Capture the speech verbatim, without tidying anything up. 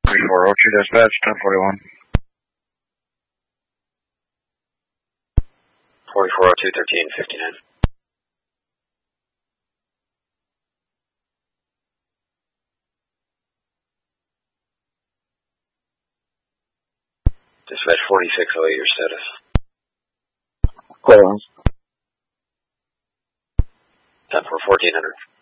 forty-four oh two dispatch, ten forty-one. forty-four oh two, thirteen fifty-nine. Dispatch forty-six oh eight, your status. Clearance. ten for fourteen hundred.